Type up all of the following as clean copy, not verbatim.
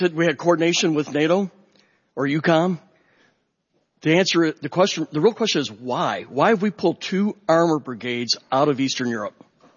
Said we had coordination with NATO or EUCOM. The real question is why? Why have we pulled 2 armor brigades out of Eastern Europe?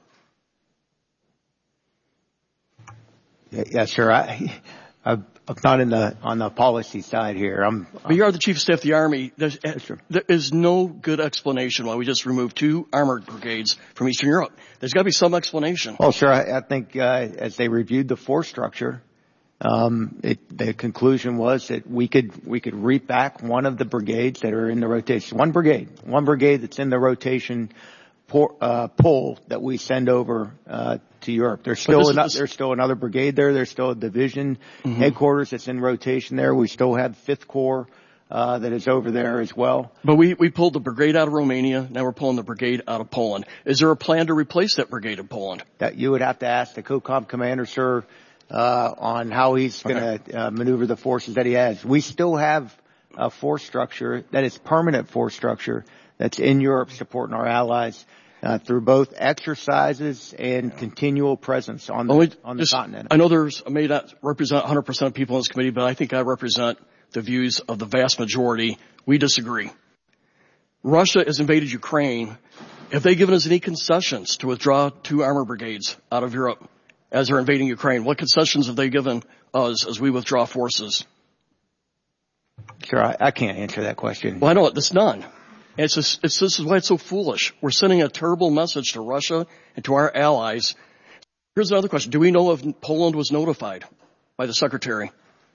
Yes, sir. I'm not on the policy side here. But you are the Chief of Staff of the Army. There is no good explanation why we just removed 2 armored brigades from Eastern Europe. There's got to be some explanation. Well, sir, I think as they reviewed the force structure, the conclusion was that we could reap back one of the brigades that are in the rotation. One brigade that's in the rotation pull that we send over to Europe. There's still another brigade there. There's still a division headquarters that's in rotation there. We still have 5th Corps that is over there as well. But we pulled the brigade out of Romania. Now we're pulling the brigade out of Poland. Is there a plan to replace that brigade in Poland? That you would have to ask the COCOM commander, sir, on how he's going to maneuver the forces that he has. We still have a force structure that is permanent force structure that's in Europe supporting our allies through both exercises and continual presence on the continent. I know I may not represent 100% of people in this committee, but I think I represent the views of the vast majority. We disagree. Russia has invaded Ukraine. Have they given us any concessions to withdraw 2 armor brigades out of Europe as they're invading Ukraine? What concessions have they given us as we withdraw forces? Sure, I can't answer that question. Well, I know there's none. And this is why it's so foolish. We're sending a terrible message to Russia and to our allies. Here's another question. Do we know if Poland was notified by the Secretary?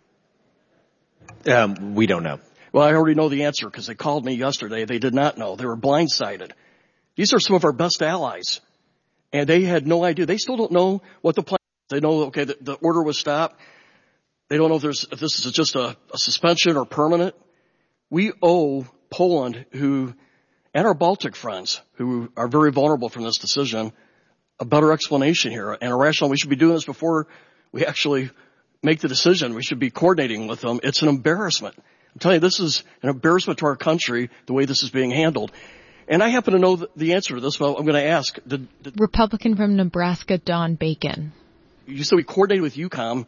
We don't know. Well, I already know the answer because they called me yesterday. They did not know. They were blindsided. These are some of our best allies. And they had no idea. They still don't know what the plan is. They know, okay, the order was stopped. They don't know if this is just a suspension or permanent. We owe Poland, and our Baltic friends, who are very vulnerable from this decision, a better explanation here and a rationale. We should be doing this before we actually make the decision. We should be coordinating with them. It's an embarrassment. I'm telling you, this is an embarrassment to our country, the way this is being handled. And I happen to know the answer to this, but I'm going to ask. Republican from Nebraska, Don Bacon. You said we coordinated with EUCOM.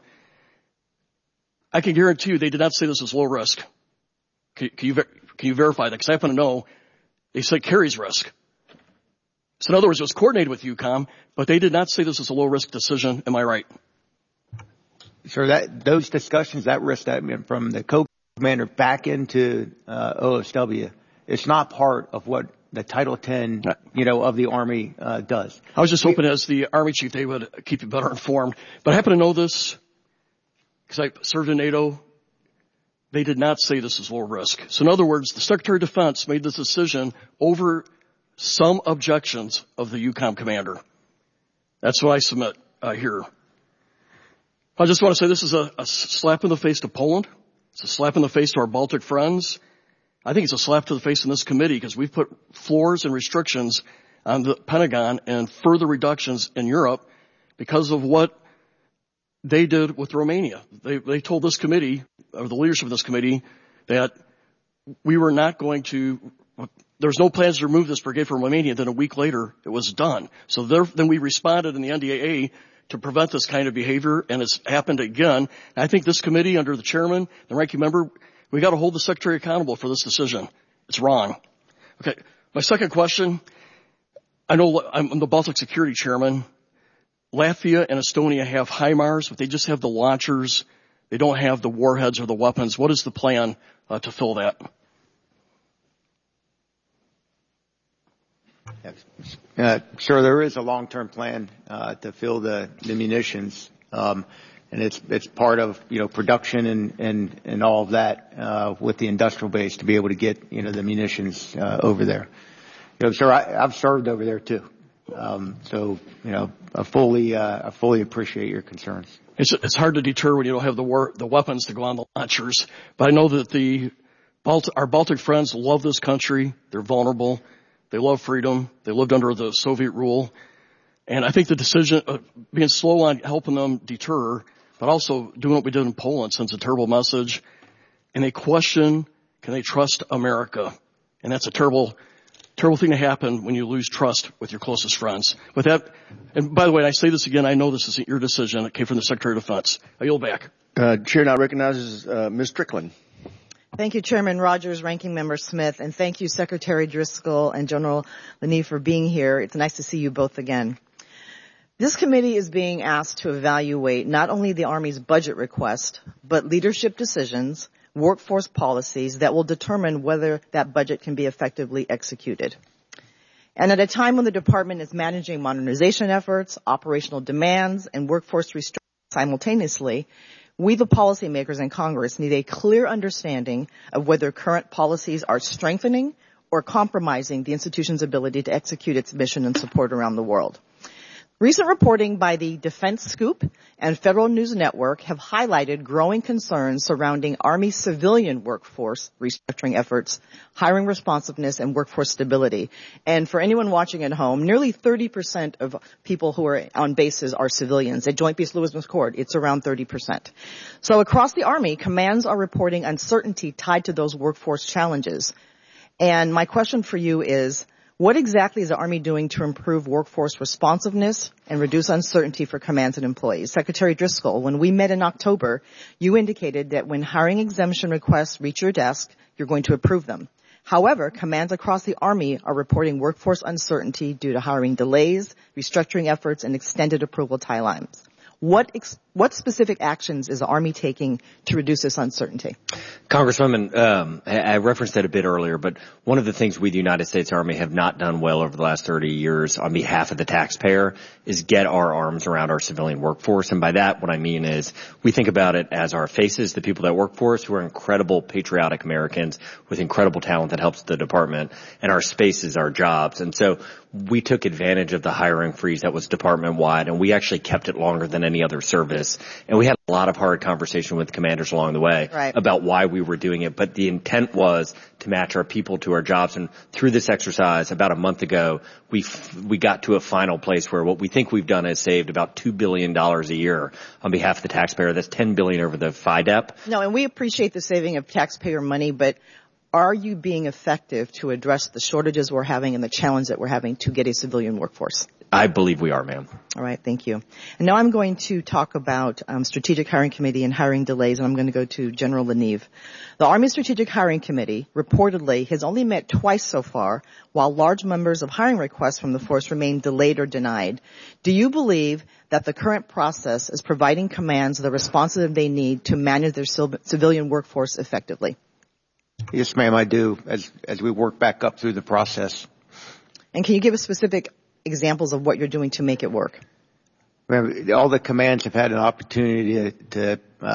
I can guarantee you they did not say this was low risk. Can you verify that? Because I happen to know they said carries risk. So in other words, it was coordinated with EUCOM, but they did not say this was a low risk decision. Am I right? Sir, those discussions, that risk from the co-commander back into OSW, it's not part of what the Title 10, of the Army does. I was just hoping as the Army chief they would keep you better informed. But I happen to know this because I served in NATO. They did not say this is low risk. So in other words, the Secretary of Defense made this decision over some objections of the EUCOM commander. That's what I submit here. I just want to say this is a slap in the face to Poland. It's a slap in the face to our Baltic friends. I think it's a slap to the face in this committee because we've put floors and restrictions on the Pentagon and further reductions in Europe because of what they did with Romania. They told this committee, or the leadership of this committee, that we were not going to, there's no plans to remove this brigade from Romania. Then a week later, it was done. So then we responded in the NDAA to prevent this kind of behavior, and it's happened again. And I think this committee, under the chairman, the ranking member, we got to hold the secretary accountable for this decision. It's wrong. Okay, my second question. I know I'm the Baltic Security Chairman. Latvia and Estonia have HIMARS, but they just have the launchers. They don't have the warheads or the weapons. What is the plan to fill that? Sure, there is a long-term plan to fill the munitions, and it's part of production and all of that with the industrial base to be able to get the munitions over there. Sir, I've served over there too. So, I fully appreciate your concerns. It's hard to deter when you don't have the weapons to go on the launchers. But I know that our Baltic friends love this country. They're vulnerable. They love freedom. They lived under the Soviet rule. And I think the decision of being slow on helping them deter, but also doing what we did in Poland sends a terrible message. And they question, can they trust America? And that's a terrible thing to happen when you lose trust with your closest friends. With that, and by the way, I say this again, I know this isn't your decision. It came from the Secretary of Defense. I yield back. Chair now recognizes Ms. Strickland. Thank you, Chairman Rogers, Ranking Member Smith, and thank you, Secretary Driscoll and General Laneeve, for being here. It's nice to see you both again. This committee is being asked to evaluate not only the Army's budget request, but leadership decisions, workforce policies that will determine whether that budget can be effectively executed. And at a time when the department is managing modernization efforts, operational demands, and workforce restraints simultaneously, we, the policymakers in Congress, need a clear understanding of whether current policies are strengthening or compromising the institution's ability to execute its mission and support around the world. Recent reporting by the Defense Scoop and Federal News Network have highlighted growing concerns surrounding Army civilian workforce restructuring efforts, hiring responsiveness, and workforce stability. And for anyone watching at home, nearly 30% of people who are on bases are civilians. At Joint Base Lewis McChord, it's around 30%. So across the Army, commands are reporting uncertainty tied to those workforce challenges. And my question for you is, what exactly is the Army doing to improve workforce responsiveness and reduce uncertainty for commands and employees? Secretary Driscoll, when we met in October, you indicated that when hiring exemption requests reach your desk, you're going to approve them. However, commands across the Army are reporting workforce uncertainty due to hiring delays, restructuring efforts, and extended approval timelines. What specific actions is the Army taking to reduce this uncertainty? Congresswoman, I referenced that a bit earlier, but one of the things we, the United States Army, have not done well over the last 30 years on behalf of the taxpayer is get our arms around our civilian workforce. And by that, what I mean is we think about it as our faces, the people that work for us, who are incredible patriotic Americans with incredible talent that helps the department, and our spaces, our jobs. And so we took advantage of the hiring freeze that was department-wide, and we actually kept it longer than any other service. And we had a lot of hard conversation with commanders along the way about why we were doing it. But the intent was to match our people to our jobs. And through this exercise, about a month ago, we got to a final place where what we think we've done is saved about $2 billion a year on behalf of the taxpayer. That's $10 billion over the FIDEP. No, and we appreciate the saving of taxpayer money, but are you being effective to address the shortages we're having and the challenge that we're having to get a civilian workforce? I believe we are, ma'am. All right, thank you. And now I'm going to talk about Strategic Hiring Committee and hiring delays, and I'm going to go to General Laneeve. The Army Strategic Hiring Committee reportedly has only met twice so far, while large numbers of hiring requests from the force remain delayed or denied. Do you believe that the current process is providing commands the responses they need to manage their civilian workforce effectively? Yes, ma'am, I do, as we work back up through the process. And can you give us specific examples of what you're doing to make it work? All the commands have had an opportunity to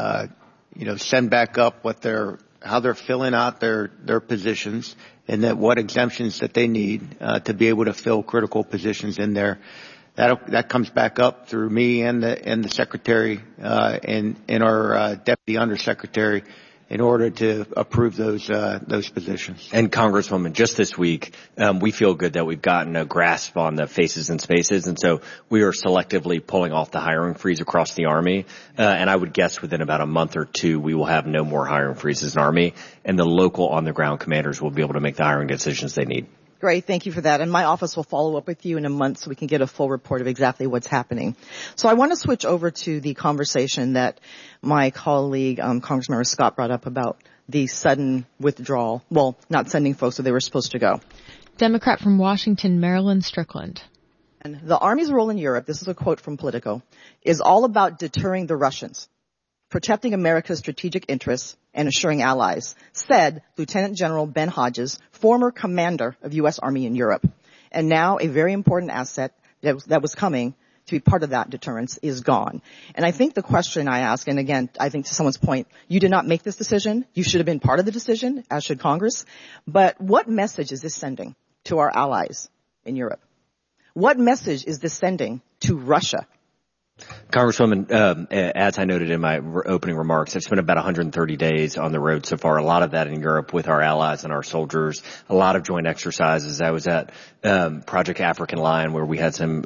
send back up how they're filling out their positions, and that what exemptions that they need to be able to fill critical positions in there. That comes back up through me and the secretary and our deputy undersecretary in order to approve those positions. And Congresswoman, just this week, we feel good that we've gotten a grasp on the faces and spaces, and so we are selectively pulling off the hiring freeze across the Army. And I would guess within about a month or two, we will have no more hiring freezes in Army, and the local on-the-ground commanders will be able to make the hiring decisions they need. Great. Thank you for that. And my office will follow up with you in a month so we can get a full report of exactly what's happening. So I want to switch over to the conversation that my colleague, Congressman Scott, brought up about the sudden withdrawal. Well, not sending folks where they were supposed to go. Democrat from Washington, Marilyn Strickland. And the Army's role in Europe, this is a quote from Politico, is all about deterring the Russians, protecting America's strategic interests, and assuring allies, said Lieutenant General Ben Hodges, former commander of U.S. Army in Europe. And now a very important asset that was coming to be part of that deterrence is gone. And I think the question I ask, and again, I think to someone's point, you did not make this decision. You should have been part of the decision, as should Congress. But what message is this sending to our allies in Europe? What message is this sending to Russia? Congresswoman, as I noted in my opening remarks, I've spent about 130 days on the road so far, a lot of that in Europe with our allies and our soldiers, a lot of joint exercises. I was at Project African Lion, where we had some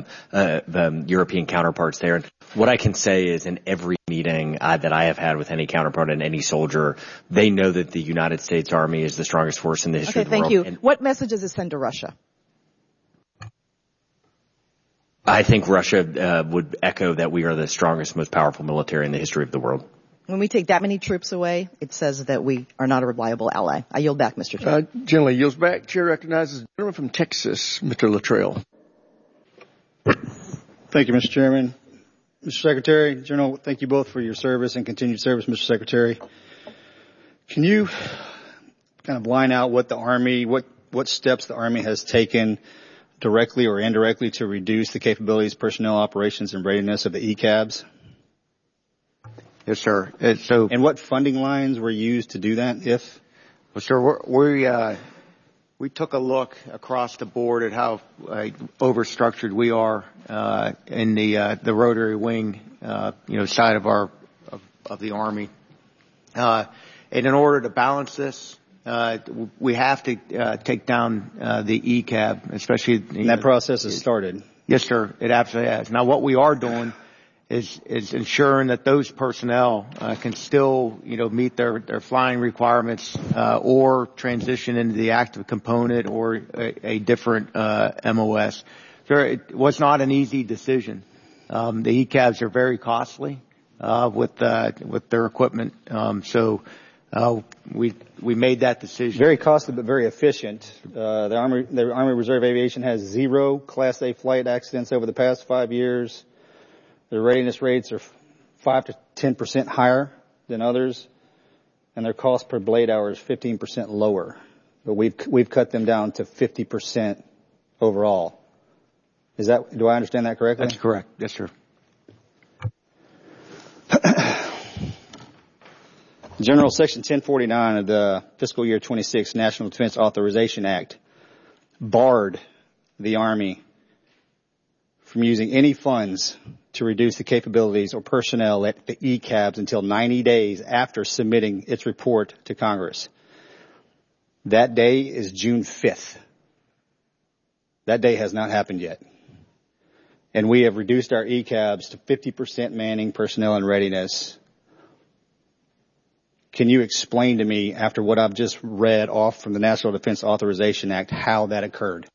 European counterparts there. And what I can say is in every meeting that I have had with any counterpart and any soldier, they know that the United States Army is the strongest force in the history of the world. Okay, thank you. What message does it send to Russia? I think Russia would echo that we are the strongest, most powerful military in the history of the world. When we take that many troops away, it says that we are not a reliable ally. I yield back, Mr. Chair. Gentleman yields back. Chair recognizes the gentleman from Texas, Mr. Luttrell. Thank you, Mr. Chairman. Mr. Secretary, General, thank you both for your service and continued service, Mr. Secretary. Can you kind of line out what the Army, what steps the Army has taken directly or indirectly to reduce the capabilities, personnel, operations, and readiness of the ECABs? Yes, sir. And what funding lines were used to do that, if? Well, sir, we took a look across the board at how overstructured we are in the rotary wing, side of the Army. And in order to balance this, we have to take down the ECAB, especially. And that process has started. Yes, sir. It absolutely has. Now, what we are doing is ensuring that those personnel can still, meet their flying requirements or transition into the active component or a different MOS. So it was not an easy decision. The ECABs are very costly with their equipment. So we made that decision. Very costly but very efficient. The Army Reserve Aviation has 0 Class A flight accidents over the past 5 years. Their readiness rates are 5 to 10% higher than others, and their cost per blade hour is 15% lower. But we've cut them down to 50% overall. Do I understand that correctly? That's correct. Yes, sir. General Section 1049 of the Fiscal Year 26 National Defense Authorization Act barred the Army from using any funds to reduce the capabilities or personnel at the ECABs until 90 days after submitting its report to Congress. That day is June 5th. That day has not happened yet. And we have reduced our ECABs to 50% manning, personnel, and readiness. Can you explain to me, after what I've just read off from the National Defense Authorization Act, how that occurred?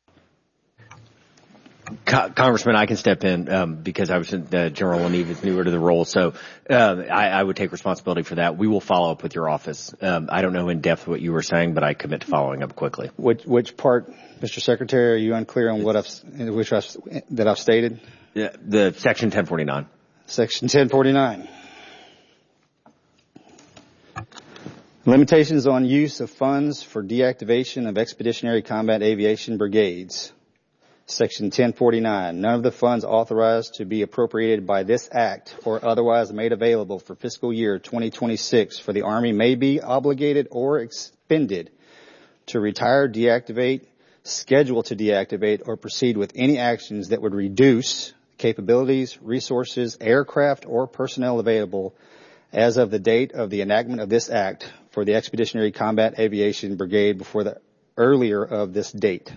Congressman, I can step in because I was General Leneve is newer to the role, so I would take responsibility for that. We will follow up with your office. I don't know in depth what you were saying, but I commit to following up quickly. Which part, Mr. Secretary, are you unclear on what I've stated? Yeah, the Section 1049. Section 1049. Limitations on use of funds for deactivation of expeditionary combat aviation brigades. Section 1049. None of the funds authorized to be appropriated by this act or otherwise made available for fiscal year 2026 for the Army may be obligated or expended to retire, deactivate, schedule to deactivate, or proceed with any actions that would reduce capabilities, resources, aircraft, or personnel available as of the date of the enactment of this act for the Expeditionary Combat Aviation Brigade before the earlier of this date.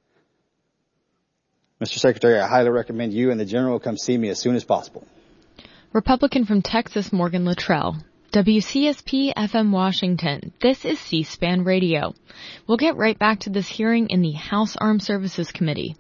Mr. Secretary, I highly recommend you and the General come see me as soon as possible. Republican from Texas, Morgan Luttrell. WCSP FM Washington. This is C-SPAN Radio. We'll get right back to this hearing in the House Armed Services Committee.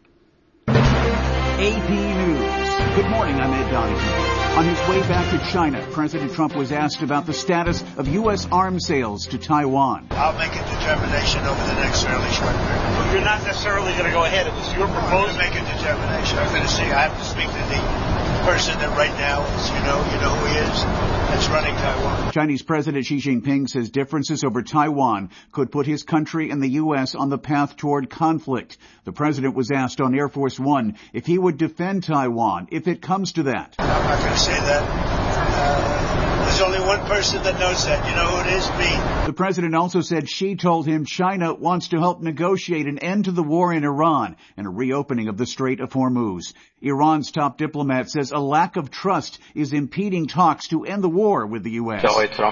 AP News. Good morning, I'm Ed Donahue. On his way back to China, President Trump was asked about the status of U.S. arms sales to Taiwan. I'll make a determination over the next fairly short period. Well, you're not necessarily going to go ahead. It was your proposal. I'm going to make a determination. I'm going to see. I have to speak to the person that right now is, you know who he is, that's running Taiwan. Chinese President Xi Jinping says differences over Taiwan could put his country and the U.S. on the path toward conflict. The president was asked on Air Force One if he would defend Taiwan if it comes to that. I'm not going to say that. There's only one person that knows that. You know who it is? Me. The president also said Xi told him China wants to help negotiate an end to the war in Iran and a reopening of the Strait of Hormuz. Iran's top diplomat says a lack of trust is impeding talks to end the war with the U.S.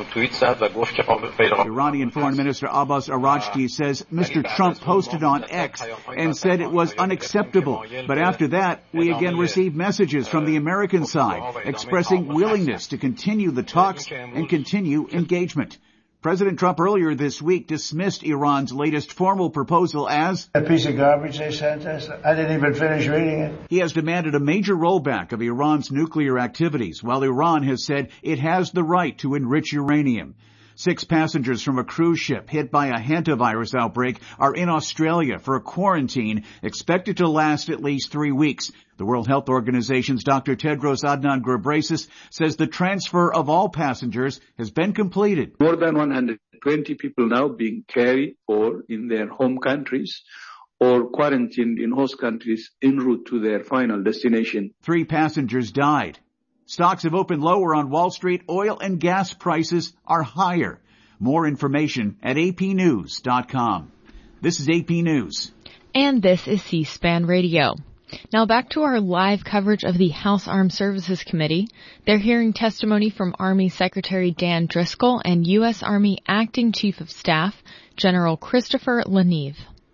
Iranian Foreign Minister Abbas Araghchi says Mr. Trump posted on X and said it was unacceptable. But after that, we again received messages from the American side expressing willingness to continue the talks and continue engagement. President Trump earlier this week dismissed Iran's latest formal proposal as a piece of garbage they sent us. I didn't even finish reading it. He has demanded a major rollback of Iran's nuclear activities, while Iran has said it has the right to enrich uranium. 6 passengers from a cruise ship hit by a hantavirus outbreak are in Australia for a quarantine expected to last at least 3 weeks. The World Health Organization's Dr. Tedros Adhanom Ghebreyesus says the transfer of all passengers has been completed. More than 120 people now being cared for in their home countries or quarantined in host countries en route to their final destination. 3 passengers died. Stocks have opened lower on Wall Street. Oil and gas prices are higher. More information at apnews.com. This is AP News. And this is C-SPAN Radio. Now back to our live coverage of the House Armed Services Committee. They're hearing testimony from Army Secretary Dan Driscoll and U.S. Army Acting Chief of Staff, General Christopher LaNeve.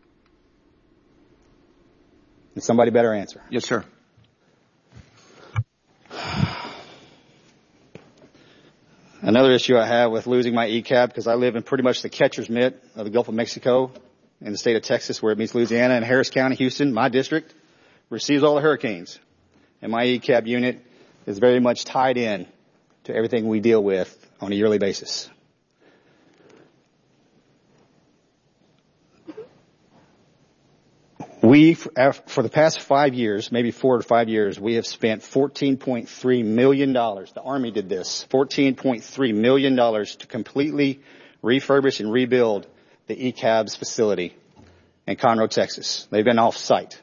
Somebody better answer. Yes, sir. Another issue I have with losing my ECAB, because I live in pretty much the catcher's mitt of the Gulf of Mexico in the state of Texas, where it meets Louisiana, and Harris County, Houston, my district, receives all the hurricanes. And my ECAB unit is very much tied in to everything we deal with on a yearly basis. We, for the past 5 years, maybe 4 or 5 years, we have spent $14.3 million. The Army did this. $14.3 million to completely refurbish and rebuild the ECAB's facility in Conroe, Texas. They've been off-site.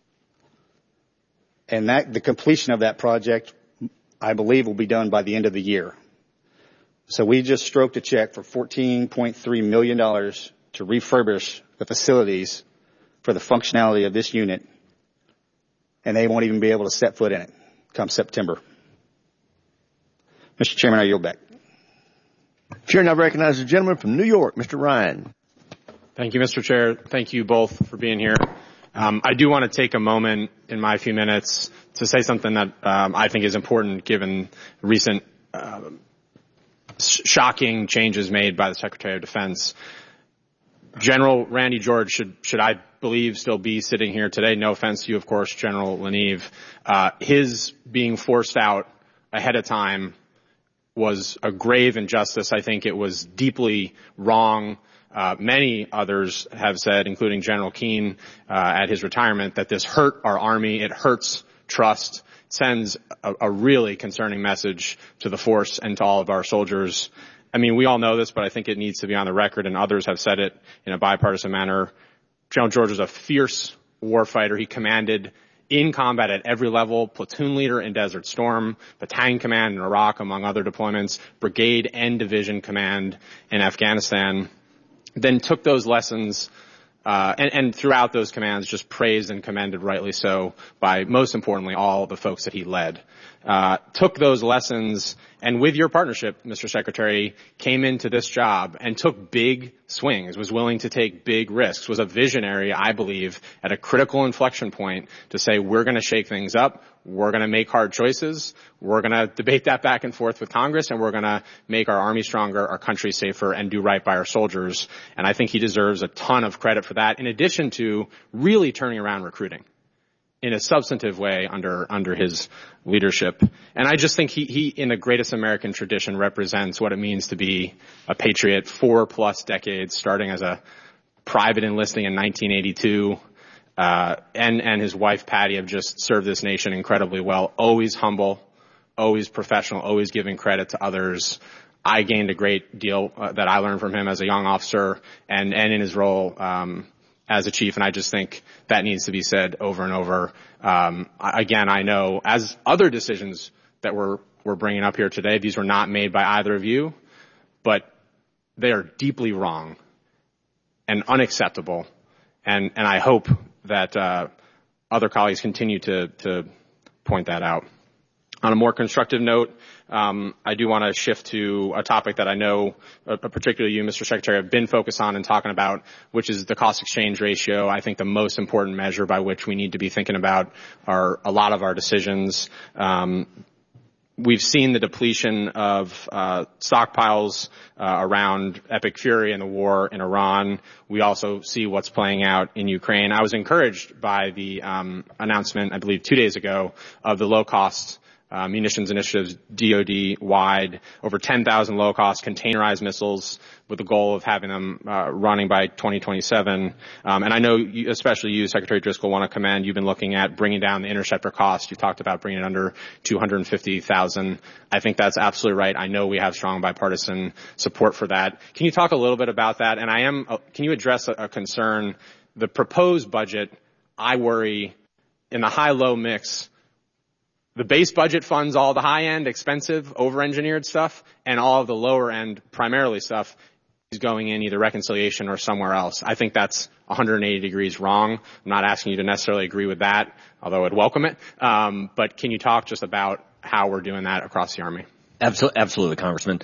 And the completion of that project, I believe, will be done by the end of the year. So we just stroked a check for $14.3 million to refurbish the facilities for the functionality of this unit, and they won't even be able to set foot in it come September. Mr. Chairman, I yield back. Chair now recognizes the gentleman from New York, Mr. Ryan. Thank you, Mr. Chair. Thank you both for being here. I do want to take a moment in my few minutes to say something that I think is important given recent shocking changes made by the Secretary of Defense. General Randy George should I believe still be sitting here today. No offense to you, of course, General LaNeve. His being forced out ahead of time was a grave injustice. I think it was deeply wrong. Many others have said, including General Keane at his retirement, that this hurt our Army. It hurts trust. It sends a really concerning message to the force and to all of our soldiers. I mean, we all know this, but I think it needs to be on the record, and others have said it in a bipartisan manner. General George was a fierce warfighter. He commanded in combat at every level, platoon leader in Desert Storm, battalion command in Iraq, among other deployments, brigade and division command in Afghanistan. Then took those lessons and throughout those commands just praised and commended, rightly so, by most importantly all the folks that he led. Took those lessons and with your partnership, Mr. Secretary, came into this job and took big swings, was willing to take big risks, was a visionary, I believe, at a critical inflection point to say we're going to shake things up, we're going to make hard choices, we're going to debate that back and forth with Congress, and we're going to make our Army stronger, our country safer, and do right by our soldiers. And I think he deserves a ton of credit for that, in addition to really turning around recruiting in a substantive way under his leadership. And I just think he in the greatest American tradition represents what it means to be a patriot, 4+ decades, starting as a private enlisting in 1982. And his wife Patty have just served this nation incredibly well. Always humble, always professional, always giving credit to others. I gained a great deal that I learned from him as a young officer and in his role as a chief, and I just think that needs to be said over and over. Again, I know, as other decisions that we're bringing up here today, these were not made by either of you, but they are deeply wrong and unacceptable, and I hope that other colleagues continue to point that out. On a more constructive note, I do want to shift to a topic that I know, particularly you, Mr. Secretary, have been focused on and talking about, which is the cost exchange ratio. I think the most important measure by which we need to be thinking about a lot of our decisions. we've seen the depletion of stockpiles around Epic Fury and the war in Iran. We also see what's playing out in Ukraine. I was encouraged by the announcement, I believe 2 days ago, of the low-cost munitions initiatives DoD-wide, over 10,000 low-cost containerized missiles with the goal of having them running by 2027. And I know, especially you, Secretary Driscoll, want to commend. You've been looking at bringing down the interceptor cost. You talked about bringing it under 250,000. I think that's absolutely right. I know we have strong bipartisan support for that. Can you talk a little bit about that? And can you address a concern? The proposed budget, I worry, in the high-low mix, the base budget funds all the high-end, expensive, over-engineered stuff, and all of the lower-end, primarily stuff, is going in either reconciliation or somewhere else. I think that's 180 degrees wrong. I'm not asking you to necessarily agree with that, although I'd welcome it. But can you talk just about how we're doing that across the Army? Absolutely, Congressman.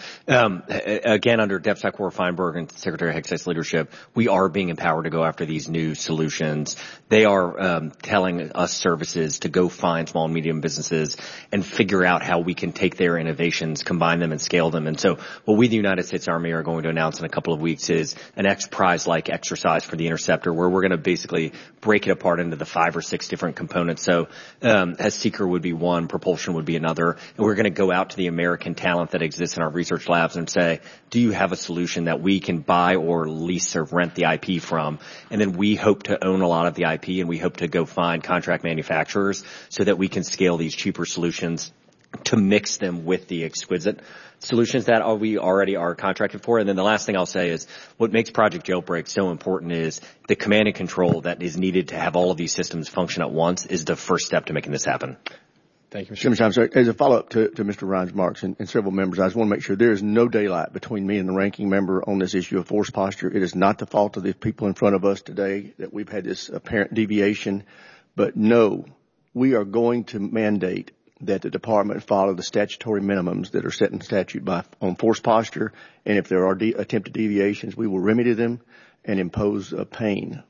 Again, under DepSecWar Feinberg and Secretary Hexe's leadership, we are being empowered to go after these new solutions. They are telling us services to go find small and medium businesses and figure out how we can take their innovations, combine them, and scale them. And so what we, the United States Army, are going to announce in a couple of weeks is an X-Prize-like exercise for the Interceptor, where we're going to basically break it apart into the 5 or 6 different components. So as Seeker would be one, propulsion would be another, and we're going to go out to the American talent that exists in our research labs and say, do you have a solution that we can buy or lease or rent the IP from? And then we hope to own a lot of the IP, and we hope to go find contract manufacturers so that we can scale these cheaper solutions to mix them with the exquisite solutions that we already are contracted for. And then the last thing I'll say is what makes Project Jailbreak so important is the command and control that is needed to have all of these systems function at once is the first step to making this happen. Thank you, Mr. Chairman. As a follow-up to Mr. Ryan's remarks and several members, I just want to make sure there is no daylight between me and the ranking member on this issue of force posture. It is not the fault of the people in front of us today that we've had this apparent deviation. But no, we are going to mandate that the department follow the statutory minimums that are set in statute on force posture. And if there are attempted deviations, we will remedy them and impose pain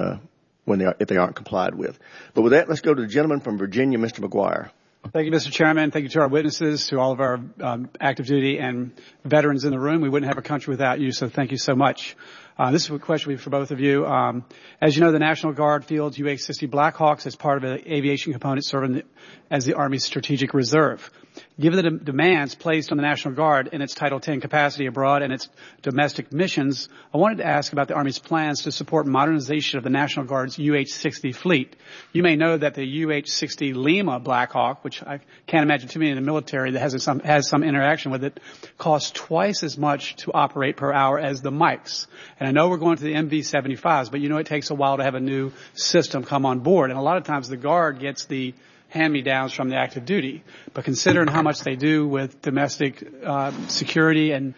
if they aren't complied with. But with that, let's go to the gentleman from Virginia, Mr. McGuire. Thank you, Mr. Chairman. Thank you to our witnesses, to all of our active duty and veterans in the room. We wouldn't have a country without you, so thank you so much. This is a question for both of you. As you know, the National Guard fields UH-60 Blackhawks as part of an aviation component serving as the Army's strategic reserve. Given the demands placed on the National Guard in its Title X capacity abroad and its domestic missions, I wanted to ask about the Army's plans to support modernization of the National Guard's UH-60 fleet. You may know that the UH-60 Lima Blackhawk, which I can't imagine too many in the military that has some interaction with it, costs twice as much to operate per hour as the Mikes. And I know we're going to the MV-75s, but you know it takes a while to have a new system come on board. And a lot of times the Guard gets the hand-me-downs from the active duty. But considering how much they do with domestic security and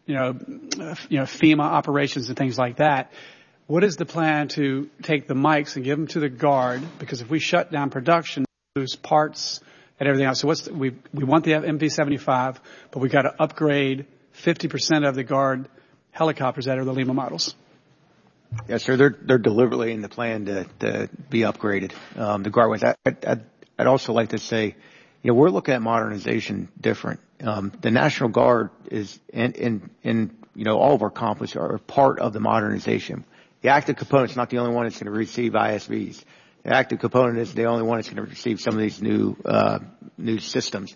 FEMA operations and things like that, what is the plan to take the Mikes and give them to the Guard? Because if we shut down production, we lose parts and everything else. So we want the MV-75, but we've got to upgrade 50% of the Guard helicopters that are the Lima models. Yes, sir. They're deliberately in the plan to be upgraded. The Guard was. I'd also like to say, we're looking at modernization different. The National Guard is, and all of our accomplishments are part of the modernization. The active component is not the only one that's going to receive ISVs. The active component is the only one that's going to receive some of these new systems.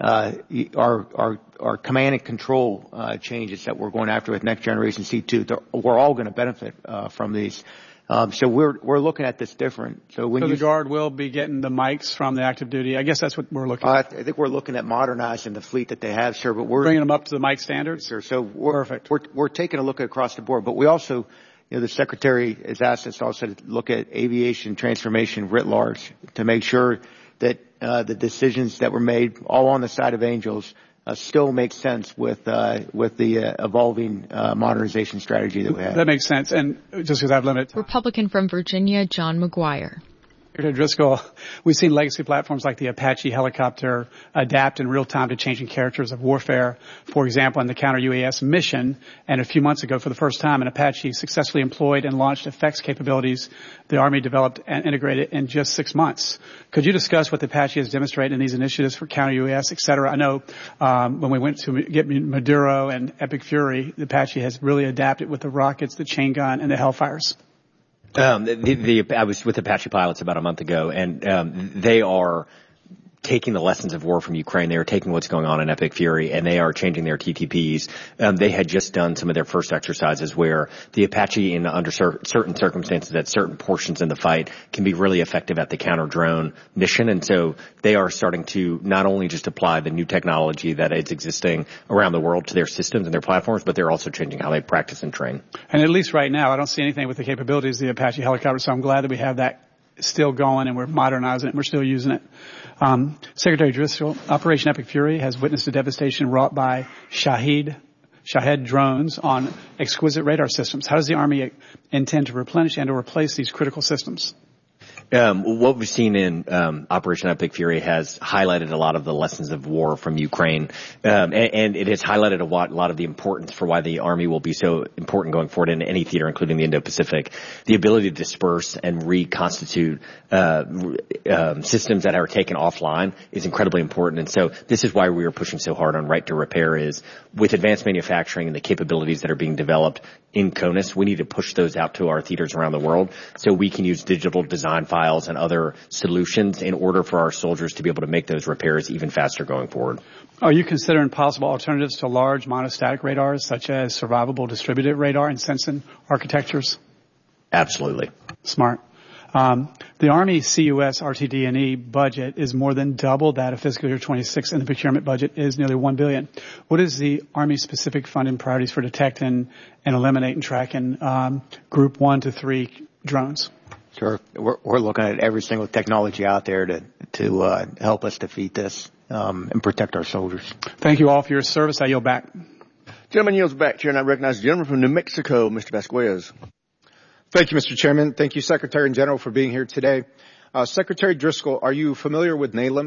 Our command and control changes that we're going after with Next Generation C2, we're all going to benefit from these. So we're looking at this different. So the Guard will be getting the Mikes from the active duty. I guess that's what we're looking at. I think we're looking at modernizing the fleet that they have, sir. But we're bringing them up to the Mike standards, sir. So perfect. We're taking a look across the board, but we also, the Secretary has asked us also to look at aviation transformation writ large to make sure that the decisions that were made all on the side of Angels still makes sense with the evolving modernization strategy that we have. That makes sense. And just because I've limited. Republican from Virginia, John McGuire. Secretary Driscoll, we've seen legacy platforms like the Apache helicopter adapt in real time to changing characters of warfare. For example, in the counter-UAS mission, and a few months ago, for the first time, an Apache successfully employed and launched effects capabilities the Army developed and integrated in just 6 months. Could you discuss what the Apache has demonstrated in these initiatives for counter-UAS, et cetera? I know when we went to get Maduro and Epic Fury, the Apache has really adapted with the rockets, the chain gun, and the Hellfires. I was with Apache pilots about a month ago, and they are taking the lessons of war from Ukraine. They are taking what's going on in Epic Fury, and they are changing their TTPs. They had just done some of their first exercises where the Apache, under certain circumstances, at certain portions in the fight, can be really effective at the counter-drone mission. And so they are starting to not only just apply the new technology that is existing around the world to their systems and their platforms, but they're also changing how they practice and train. And at least right now, I don't see anything with the capabilities of the Apache helicopter, so I'm glad that we have that still going and we're modernizing it and we're still using it. Secretary Driscoll, Operation Epic Fury has witnessed the devastation wrought by Shahed drones on exquisite radar systems. How does the Army intend to replenish and to replace these critical systems? What we've seen in Operation Epic Fury has highlighted a lot of the lessons of war from Ukraine, and it has highlighted a lot of the importance for why the Army will be so important going forward in any theater, including the Indo-Pacific. The ability to disperse and reconstitute systems that are taken offline is incredibly important, and so this is why we are pushing so hard on Right to Repair. Is with advanced manufacturing and the capabilities that are being developed in CONUS, we need to push those out to our theaters around the world so we can use digital design files and other solutions in order for our soldiers to be able to make those repairs even faster going forward. Are you considering possible alternatives to large monostatic radars such as survivable distributed radar and sensing architectures? Absolutely. Smart. The Army CUS RTD&E budget is more than double that of fiscal year 26, and the procurement budget is nearly $1 billion. What is the Army's specific funding priorities for detecting and eliminating and tracking Group 1 to 3 drones? Sure. We're looking at every single technology out there to help us defeat this and protect our soldiers. Thank you all for your service. I yield back. Gentleman yields back, Chair, and I recognize the gentleman from New Mexico, Mr. Vasquez. Thank you, Mr. Chairman. Thank you, Secretary and General, for being here today. Secretary Driscoll, are you familiar with NALIMP?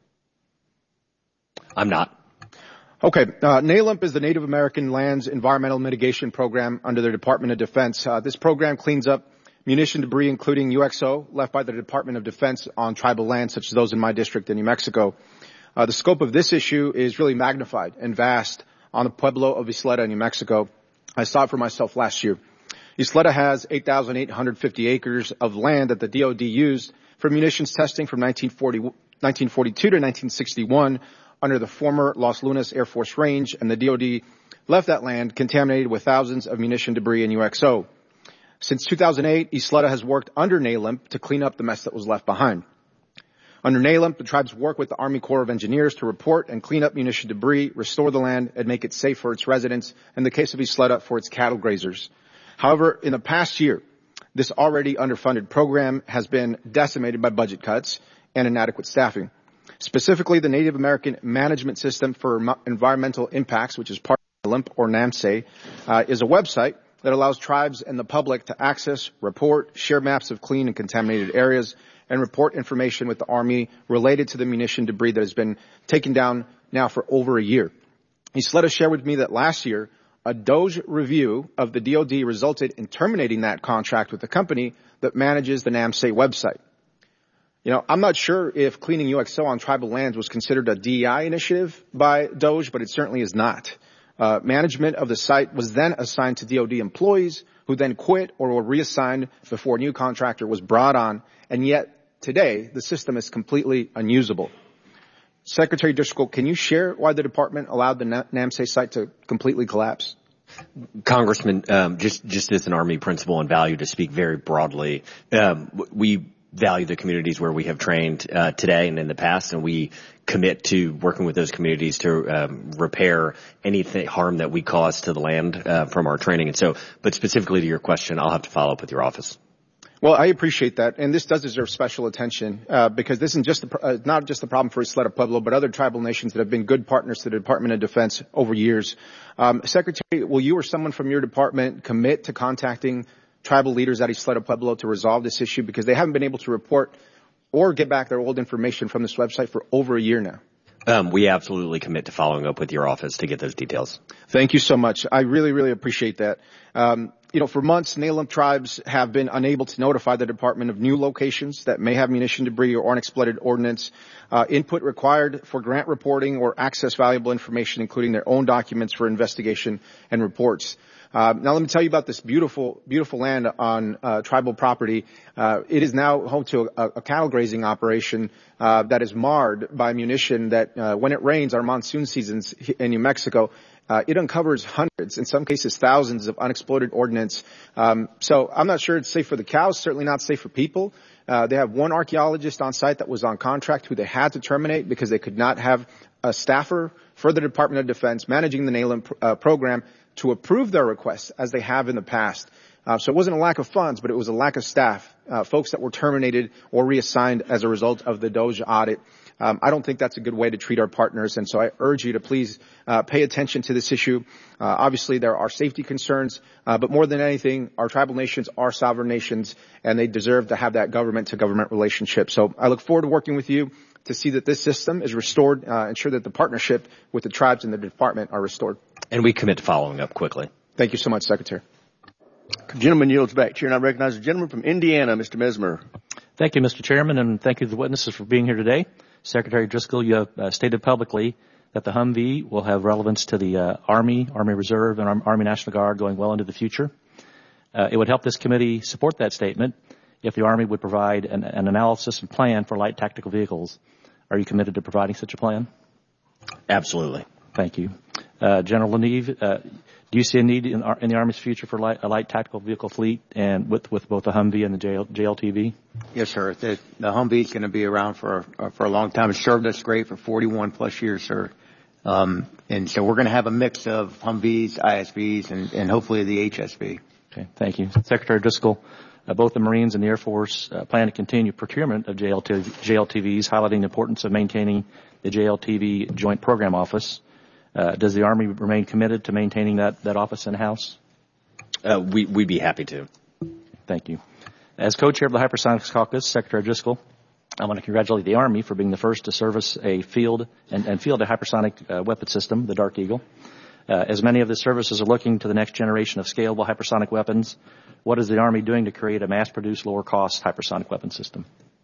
I'm not. Okay. NALIMP is the Native American Lands Environmental Mitigation Program under the Department of Defense. This program cleans up munition debris, including UXO, left by the Department of Defense on tribal lands, such as those in my district in New Mexico. The scope of this issue is really magnified and vast on the Pueblo of Isleta, New Mexico. I saw it for myself last year. Isleta has 8,850 acres of land that the DoD used for munitions testing from 1942 to 1961 under the former Los Lunas Air Force Range, and the DoD left that land contaminated with thousands of munition debris and UXO. Since 2008, Isleta has worked under NALIMP to clean up the mess that was left behind. Under NALIMP, the tribes work with the Army Corps of Engineers to report and clean up munition debris, restore the land, and make it safe for its residents, in the case of Isleta, for its cattle grazers. However, in the past year, this already underfunded program has been decimated by budget cuts and inadequate staffing. Specifically, the Native American Management System for Environmental Impacts, which is part of NALIMP or NAMSE, is a website that allows tribes and the public to access, report, share maps of clean and contaminated areas, and report information with the Army related to the munition debris that has been taken down now for over a year. Isleta shared with me that last year, a DOJ review of the DoD resulted in terminating that contract with the company that manages the NAMSE website. You know, I'm not sure if cleaning UXO on tribal lands was considered a DEI initiative by DOJ, but it certainly is not. Management of the site was then assigned to DoD employees who then quit or were reassigned before a new contractor was brought on, and yet today the system is completely unusable. Secretary Driscoll, can you share why the department allowed the NAMSE site to completely collapse? Congressman, just as an Army principle and value, to speak very broadly, we value the communities where we have trained today and in the past, and we commit to working with those communities to repair anything harm that we cause to the land from our training. And so, but specifically to your question, I'll have to follow up with your office. Well, I appreciate that, and this does deserve special attention because this isn't just not just the problem for Isleta Pueblo, but other tribal nations that have been good partners to the Department of Defense over years. Secretary, will you or someone from your department commit to contacting tribal leaders at Isleta Pueblo to resolve this issue, because they haven't been able to report or get back their old information from this website for over a year now. We absolutely commit to following up with your office to get those details. Thank you so much. I really, really appreciate that. For months, NALIMP tribes have been unable to notify the department of new locations that may have munition debris or unexploded ordnance. Input required for grant reporting or access valuable information, including their own documents for investigation and reports. Now let me tell you about this beautiful, beautiful land on tribal property. It is now home to a cattle grazing operation that is marred by munition that when it rains, our monsoon seasons in New Mexico, it uncovers hundreds, in some cases thousands, of unexploded ordnance. So I'm not sure it's safe for the cows, certainly not safe for people. They have one archaeologist on site that was on contract who they had to terminate because they could not have a staffer for the Department of Defense managing the NALIMP program to approve their requests as they have in the past. So it wasn't a lack of funds, but it was a lack of staff, folks that were terminated or reassigned as a result of the DOJ audit. I don't think that's a good way to treat our partners, and so I urge you to please pay attention to this issue. Obviously, there are safety concerns, but more than anything, our tribal nations are sovereign nations, and they deserve to have that government-to-government relationship. So I look forward to working with you to see that this system is restored, ensure that the partnership with the tribes and the department are restored. And we commit to following up quickly. Thank you so much, Secretary. Gentleman yields back. Chair, and I recognize the gentleman from Indiana, Mr. Mesmer. Thank you, Mr. Chairman, and thank you to the witnesses for being here today. Secretary Driscoll, you have stated publicly that the Humvee will have relevance to the Army, Army Reserve, and Army National Guard going well into the future. It would help this committee support that statement if the Army would provide an analysis and plan for light tactical vehicles. Are you committed to providing such a plan? Absolutely. Thank you. General Laniv, do you see a need in the Army's future for a light tactical vehicle fleet and with both the Humvee and the JLTV? Yes, sir. The Humvee is going to be around for a long time. It's served us great for 41 plus years, sir. And so we're going to have a mix of Humvees, ISVs, and hopefully the HSV. Okay. Thank you. Secretary Driscoll, both the Marines and the Air Force plan to continue procurement of JLTVs, highlighting the importance of maintaining the JLTV Joint Program Office. Does the Army remain committed to maintaining that office in-house? We'd be happy to. Thank you. As co-chair of the Hypersonics Caucus, Secretary Driscoll, I want to congratulate the Army for being the first to service a field a hypersonic weapon system, the Dark Eagle. As many of the services are looking to the next generation of scalable hypersonic weapons, what is the Army doing to create a mass-produced, lower-cost hypersonic weapon system?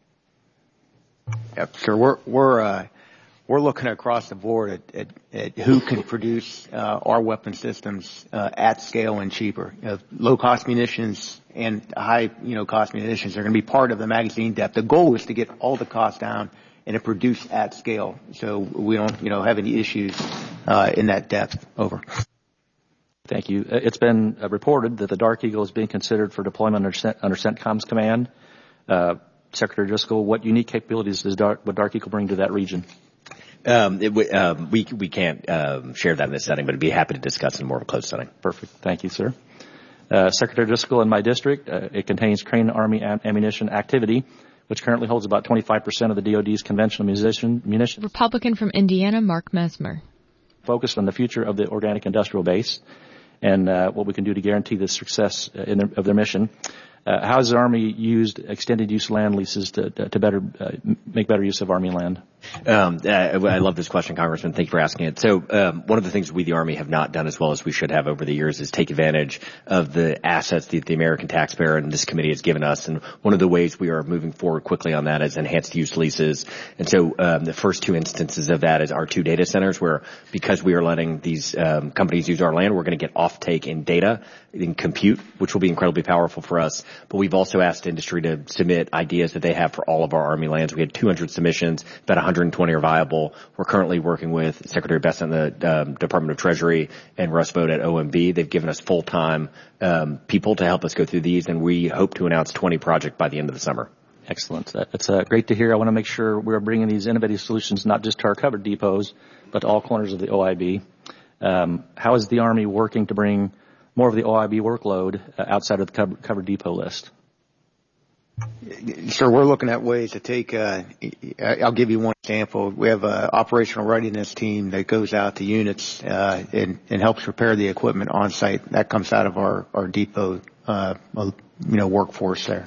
Yep, sir. We're looking across the board at who can produce our weapon systems at scale and cheaper. Low-cost munitions and high-cost munitions are going to be part of the magazine depth. The goal is to get all the costs down and to produce at scale, so we don't have any issues in that depth. Over. Thank you. It's been reported that the Dark Eagle is being considered for deployment under CENTCOM's command. Secretary Driscoll, what unique capabilities would Dark Eagle bring to that region? We can't share that in this setting, but I'd be happy to discuss in more of a closed setting. Perfect. Thank you, sir. Secretary Driscoll, in my district, it contains Crane Army ammunition activity, which currently holds about 25% of the DoD's conventional munitions. Republican from Indiana, Mark Mesmer. Focused on the future of the organic industrial base and what we can do to guarantee the success of their mission. How has the Army used extended use land leases to better make better use of Army land? I love this question, Congressman. Thank you for asking it. So one of the things we, the Army, have not done as well as we should have over the years is take advantage of the assets that the American taxpayer and this committee has given us. And one of the ways we are moving forward quickly on that is enhanced use leases. And so the first two instances of that is our two data centers, where because we are letting these companies use our land, we're going to get offtake in data, in compute, which will be incredibly powerful for us. But we've also asked industry to submit ideas that they have for all of our Army lands. We had 200 submissions, about 120 are viable. We're currently working with Secretary Bessent in the Department of Treasury and Russ Vought at OMB. They've given us full-time people to help us go through these, and we hope to announce 20 projects by the end of the summer. Excellent. That's great to hear. I want to make sure we're bringing these innovative solutions not just to our covered depots, but to all corners of the OIB. How is the Army working to bring more of the OIB workload outside of the covered depot list? Sir, we're looking at ways to take, I'll give you one example. We have an operational readiness team that goes out to units and helps prepare the equipment on site. That comes out of our depot, workforce there.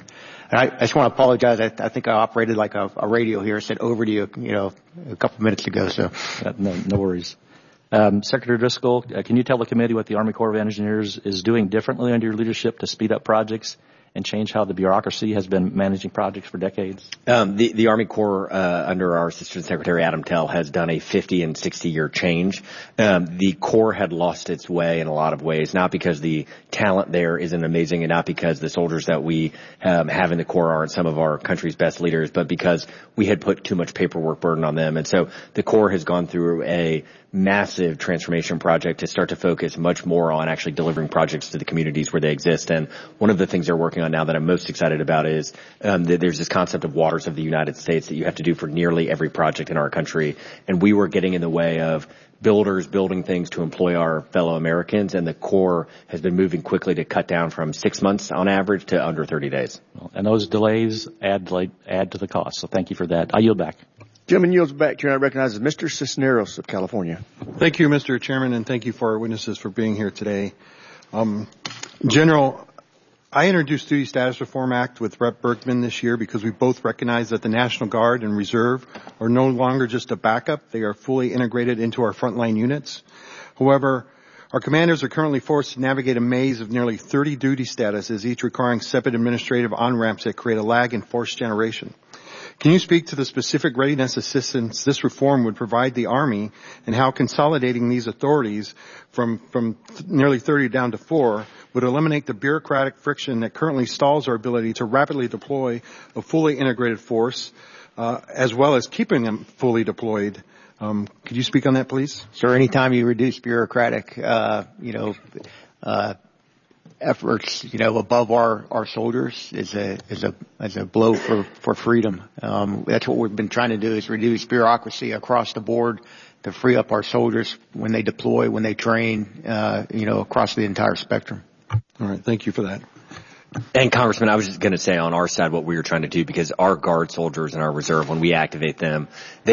And I just want to apologize. I think I operated like a radio here. I said over to you, a couple minutes ago. So no worries. Secretary Driscoll, can you tell the committee what the Army Corps of Engineers is doing differently under your leadership to speed up projects and change how the bureaucracy has been managing projects for decades? The Army Corps, under our Assistant Secretary Adam Tell, has done a 50 and 60-year change. The Corps had lost its way in a lot of ways, not because the talent there isn't amazing and not because the soldiers that we have in the Corps aren't some of our country's best leaders, but because we had put too much paperwork burden on them. And so the Corps has gone through a massive transformation project to start to focus much more on actually delivering projects to the communities where they exist. And one of the things they're working on now that I'm most excited about is that there's this concept of waters of the United States that you have to do for nearly every project in our country. And we were getting in the way of builders building things to employ our fellow Americans, and the Corps has been moving quickly to cut down from 6 months on average to under 30 days. And those delays add to the cost. So thank you for that. I yield back. Gentleman yields back. Chair recognizes Mr. Cisneros of California. Thank you, Mr. Chairman, and thank you for our witnesses for being here today. General, I introduced Duty Status Reform Act with Rep. Bergman this year because we both recognize that the National Guard and Reserve are no longer just a backup. They are fully integrated into our frontline units. However, our commanders are currently forced to navigate a maze of nearly 30 duty statuses, each requiring separate administrative on-ramps that create a lag in force generation. Can you speak to the specific readiness assistance this reform would provide the Army and how consolidating these authorities from nearly 30 down to 4 would eliminate the bureaucratic friction that currently stalls our ability to rapidly deploy a fully integrated force, as well as keeping them fully deployed? Could you speak on that, please? Sir, anytime you reduce bureaucratic, efforts, above our soldiers is a blow for freedom. That's what we've been trying to do, is reduce bureaucracy across the board to free up our soldiers when they deploy, when they train, across the entire spectrum. All right. Thank you for that. And Congressman, I was just going to say on our side what we were trying to do, because our Guard soldiers and our Reserve, when we activate them,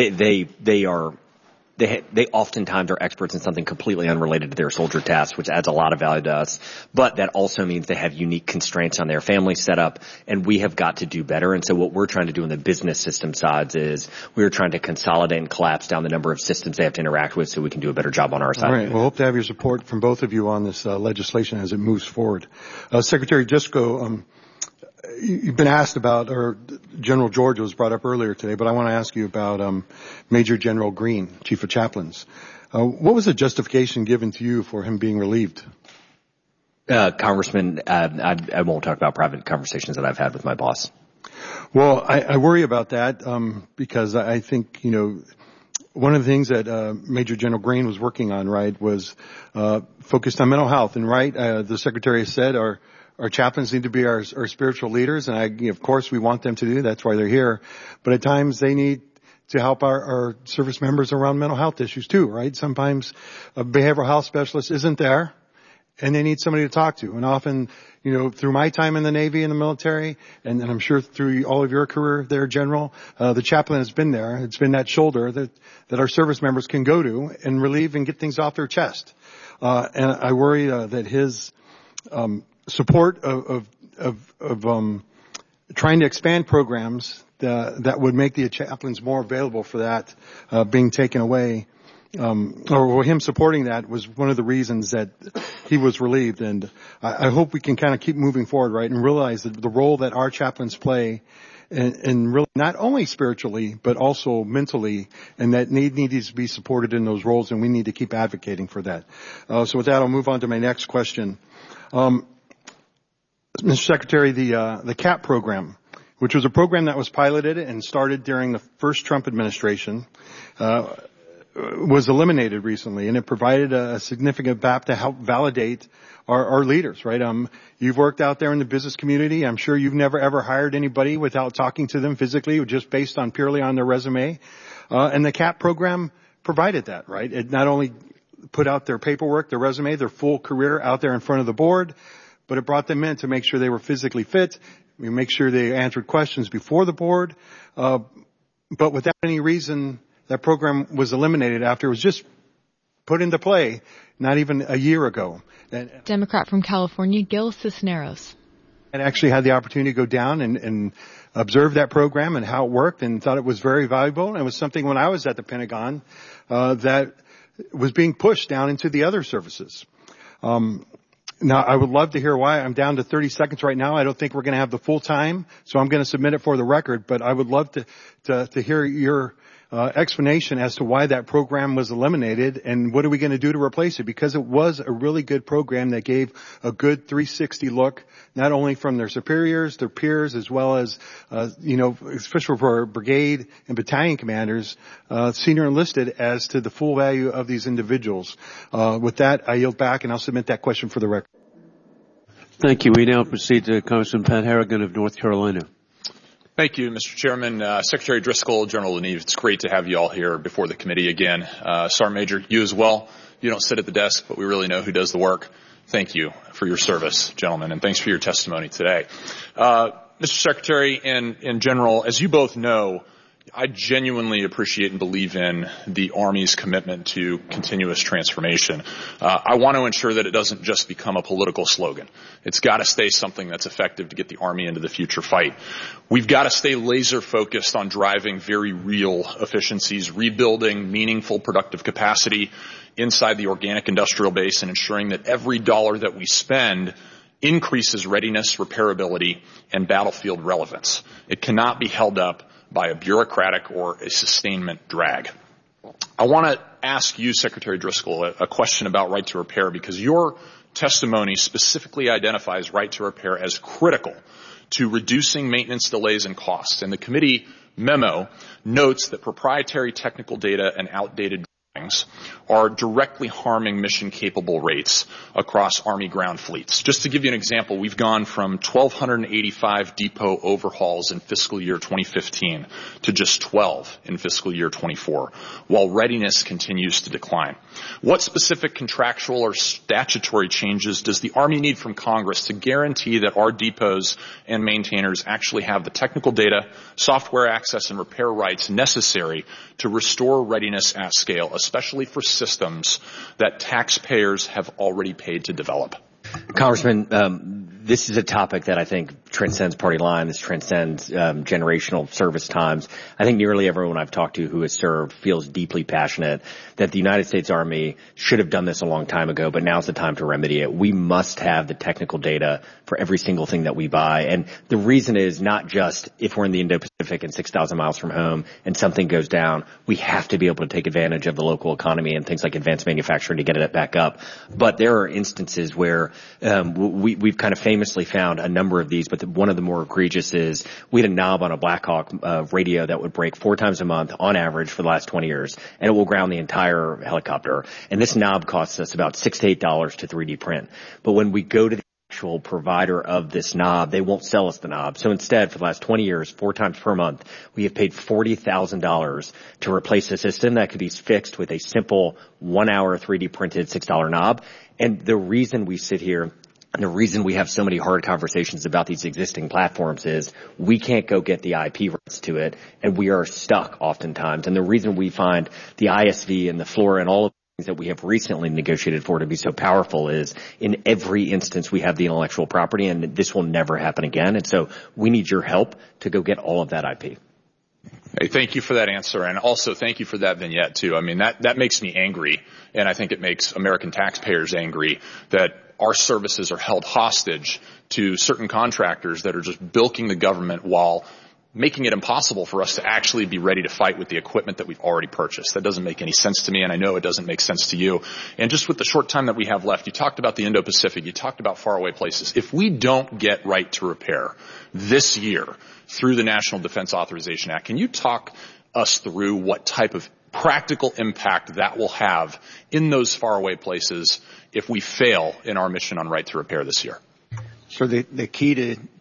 they oftentimes are experts in something completely unrelated to their soldier tasks, which adds a lot of value to us. But that also means they have unique constraints on their family setup, and we have got to do better. And so what we're trying to do on the business system sides is we're trying to consolidate and collapse down the number of systems they have to interact with so we can do a better job on our side. All right. We'll hope to have your support from both of you on this legislation as it moves forward. Secretary Driscoll, you've been asked about, or General George was brought up earlier today, but I want to ask you about Major General Green, Chief of Chaplains. What was the justification given to you for him being relieved? Congressman, I won't talk about private conversations that I've had with my boss. Well, I worry about that because I think, one of the things that Major General Green was working on, right, was focused on mental health. And, right, the Secretary has said our chaplains need to be our spiritual leaders, and of course we want them to do. That's why they're here. But at times they need to help our service members around mental health issues too, right? Sometimes a behavioral health specialist isn't there, and they need somebody to talk to. And often, through my time in the Navy and the military, and I'm sure through all of your career there, General, the chaplain has been there. It's been that shoulder that our service members can go to and relieve and get things off their chest. And I worry that his support of trying to expand programs that would make the chaplains more available for that being taken away, or him supporting that was one of the reasons that he was relieved. And I hope we can kind of keep moving forward, right, and realize that the role that our chaplains play, and really not only spiritually but also mentally, and that needs to be supported in those roles, and we need to keep advocating for that. So with that, I'll move on to my next question. Mr. Secretary, the CAP program, which was a program that was piloted and started during the first Trump administration, was eliminated recently, and it provided a significant BAP to help validate our leaders, right? You've worked out there in the business community. I'm sure you've never ever hired anybody without talking to them physically, just based on purely on their resume. And the CAP program provided that, right? It not only put out their paperwork, their resume, their full career out there in front of the board, but it brought them in to make sure they were physically fit. We make sure they answered questions before the board. But without any reason, that program was eliminated after it was just put into play not even a year ago. Democrat from California, Gil Cisneros. and actually had the opportunity to go down and observe that program and how it worked, and thought it was very valuable. And it was something when I was at the Pentagon that was being pushed down into the other services. Now, I would love to hear why. I'm down to 30 seconds right now. I don't think we're going to have the full time, so I'm going to submit it for the record. But I would love to hear your explanation as to why that program was eliminated, and what are we going to do to replace it? Because it was a really good program that gave a good 360 look, not only from their superiors, their peers, as well as, especially for brigade and battalion commanders, senior enlisted, as to the full value of these individuals. With that, I yield back, and I'll submit that question for the record. Thank you. We now proceed to Congressman Pat Harrigan of North Carolina. Thank you, Mr. Chairman. Secretary Driscoll, General Leneve, it's great to have you all here before the committee again. Sergeant Major, you as well. You don't sit at the desk, but we really know who does the work. Thank you for your service, gentlemen, and thanks for your testimony today. Mr. Secretary and General, as you both know, I genuinely appreciate and believe in the Army's commitment to continuous transformation. I want to ensure that it doesn't just become a political slogan. It's got to stay something that's effective to get the Army into the future fight. We've got to stay laser focused on driving very real efficiencies, rebuilding meaningful productive capacity inside the organic industrial base, and ensuring that every dollar that we spend increases readiness, repairability, and battlefield relevance. It cannot be held up by a bureaucratic or a sustainment drag. I want to ask you, Secretary Driscoll, a question about right to repair, because your testimony specifically identifies right to repair as critical to reducing maintenance delays and costs. And the committee memo notes that proprietary technical data and outdated drawings are directly harming mission-capable rates across Army ground fleets. Just to give you an example, we've gone from 1,285 depot overhauls in fiscal year 2015 to just 12 in fiscal year 24, while readiness continues to decline. What specific contractual or statutory changes does the Army need from Congress to guarantee that our depots and maintainers actually have the technical data, software access, and repair rights necessary to restore readiness at scale, especially for systems that taxpayers have already paid to develop? Congressman, this is a topic that I think transcends party line. This transcends generational service times. I think nearly everyone I've talked to who has served feels deeply passionate that the United States Army should have done this a long time ago, but now's the time to remedy it. We must have the technical data for every single thing that we buy. And the reason is not just if we're in the Indo-Pacific and 6,000 miles from home and something goes down, we have to be able to take advantage of the local economy and things like advanced manufacturing to get it back up. But there are instances where we've kind of famously found a number of these, but one of the more egregious is we had a knob on a Blackhawk radio that would break 4 times a month on average for the last 20 years, and it will ground the entire helicopter. And this knob costs us about $6 to $8 to 3D print. But when we go to the actual provider of this knob, they won't sell us the knob. So instead, for the last 20 years, 4 times per month, we have paid $40,000 to replace a system that could be fixed with a simple 1-hour 3D printed $6 knob. And the reason we sit here and the reason we have so many hard conversations about these existing platforms is we can't go get the IP rights to it, and we are stuck oftentimes. And the reason we find the ISV and the FLORA and all of the things that we have recently negotiated for to be so powerful is in every instance we have the intellectual property, and this will never happen again. And so we need your help to go get all of that IP. Hey, thank you for that answer, and also thank you for that vignette too. I mean, that makes me angry, and I think it makes American taxpayers angry that our services are held hostage to certain contractors that are just bilking the government while making it impossible for us to actually be ready to fight with the equipment that we've already purchased. That doesn't make any sense to me, and I know it doesn't make sense to you. And just with the short time that we have left, you talked about the Indo-Pacific, you talked about faraway places. If we don't get right to repair this year through the National Defense Authorization Act, can you talk us through what type of practical impact that will have in those faraway places if we fail in our mission on right to repair this year? So the key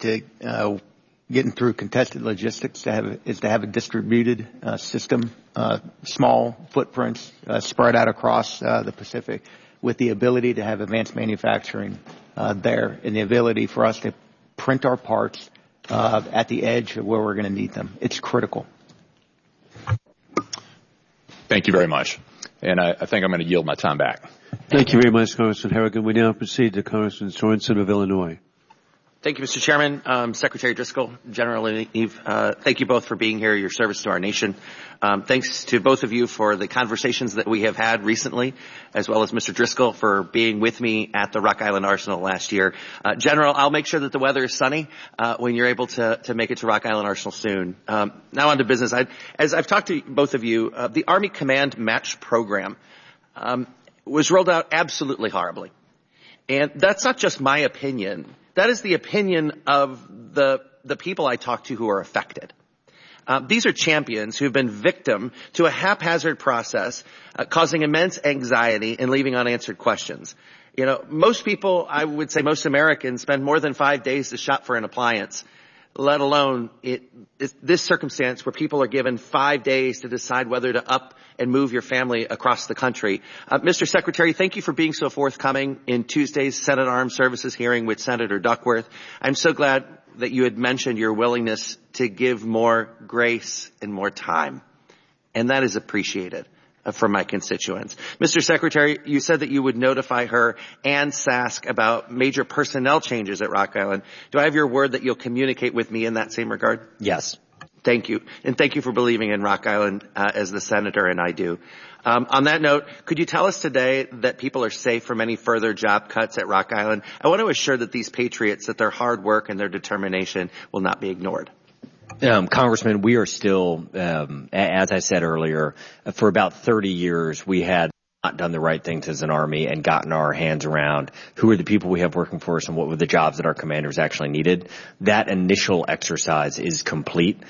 to getting through contested logistics is to have a distributed system, small footprints spread out across the Pacific, with the ability to have advanced manufacturing there, and the ability for us to print our parts at the edge of where we're going to need them. It's critical. Thank you very much. And I think I'm going to yield my time back. Thank you very much, Congressman Harrigan. We now proceed to Congressman Sorensen of Illinois. Thank you, Mr. Chairman, Secretary Driscoll, General Neve. Thank you both for being here, your service to our nation. Thanks to both of you for the conversations that we have had recently, as well as Mr. Driscoll for being with me at the Rock Island Arsenal last year. General, I'll make sure that the weather is sunny when you're able to make it to Rock Island Arsenal soon. Now on to business. As I've talked to both of you, the Army Command Match Program was rolled out absolutely horribly. And that's not just my opinion. That is the opinion of the people I talk to who are affected. These are champions who have been victim to a haphazard process, causing immense anxiety and leaving unanswered questions. You know, most people, I would say most Americans, spend more than 5 days to shop for an appliance, let alone this circumstance where people are given 5 days to decide whether to up and move your family across the country. Mr. Secretary, thank you for being so forthcoming in Tuesday's Senate Armed Services hearing with Senator Duckworth. I'm so glad that you had mentioned your willingness to give more grace and more time. And that is appreciated from my constituents. Mr. Secretary, you said that you would notify her and SASC about major personnel changes at Rock Island. Do I have your word that you'll communicate with me in that same regard? Yes. Thank you. And thank you for believing in Rock Island as the senator, and I do. On that note, could you tell us today that people are safe from any further job cuts at Rock Island? I want to assure that these patriots, that their hard work and their determination will not be ignored. Congressman, we are still, as I said earlier, for about 30 years, we had not done the right things as an Army and gotten our hands around who are the people we have working for us and what were the jobs that our commanders actually needed. That initial exercise is complete.